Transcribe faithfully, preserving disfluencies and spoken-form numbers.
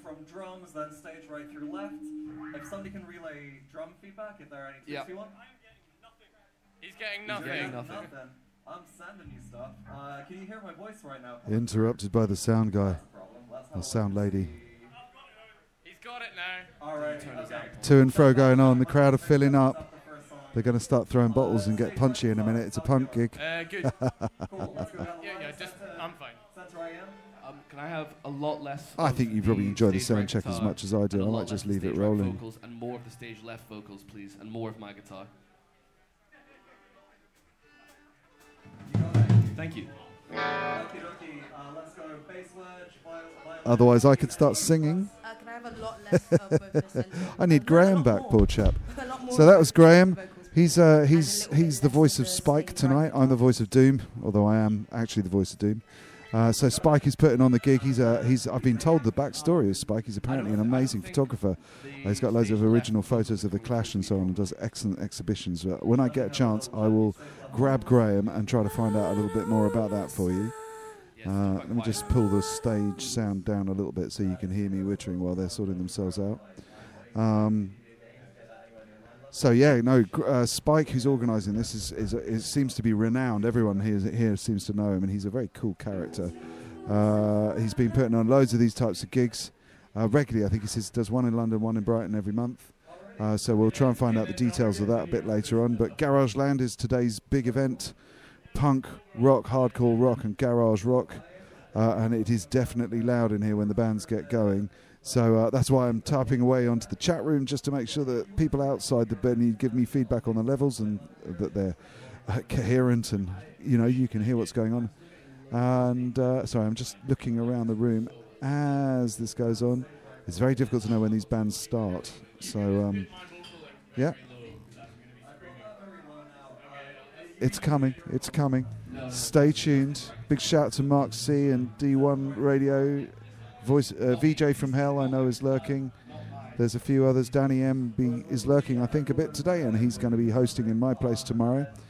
from drums, then stage right through left. If somebody can relay drum feedback, if there are any tips Yep. you want. He's getting nothing. He's getting nothing. nothing. I'm sending you stuff. Uh, can you hear my voice right now? Interrupted by the sound guy, the sound lady. He's got it now. All right. Okay. To and fro going on. The crowd are filling up. They're going to start throwing bottles and get punchy in a minute. It's a punk gig. Uh, good. Cool. Let's go down the Yeah, line. yeah, just, I'm fine. Center I am. Um, can I have a lot less? I of think you probably the enjoy the stage sound right check as guitar much as I do. and a I lot might just less leave of it the stage right rolling. vocals and more of the stage left vocals, please, and more of my guitar. Thank you. Okie dokie. Uh, let's go bass wedge, viol- violin. Otherwise, I could start singing. Uh, can I have a lot less of both the center? I need A Graham lot back, more. poor chap. A lot more So that of was the Graham. vocals, please. He's uh, And a he's little bit he's the less voice of of the Spike stage right tonight. I'm the guitar. voice of Doom, although I am actually the voice of Doom. Uh, so Spike is putting on the gig. He's uh, he's I've been told the backstory of Spike. He's apparently an amazing photographer. Uh, he's got loads of original photos of the Clash and so on, and does excellent exhibitions. But when I get a chance, I will grab Graham and try to find out a little bit more about that for you. Uh, let me just pull the stage sound down a little bit so you can hear me wittering while they're sorting themselves out. Um, so yeah, no, gr- uh, Spike, who's organising this, is, is, is seems to be renowned. Everyone here, here seems to know him, and he's a very cool character. Uh, he's been putting on loads of these types of gigs uh, regularly. I think he says does one in London, one in Brighton every month. Uh, so we'll try and find out the details of that a bit later on. But Garage Land is today's big event. Punk, rock, hardcore rock and garage rock. Uh, and it is definitely loud in here when the bands get going. So uh, that's why I'm typing away onto the chat room just to make sure that people outside the venue give me feedback on the levels and uh, that they're uh, coherent and, you know, you can hear what's going on. And, uh, sorry, I'm just looking around the room as this goes on. It's very difficult to know when these bands start. So, um, yeah. It's coming. It's coming. Stay tuned. Big shout to Mark C and D one Radio. Voice uh, V J from Hell, I know, is lurking. There's a few others. Danny M B is lurking, I think, a bit today, and he's going to be hosting in my place tomorrow.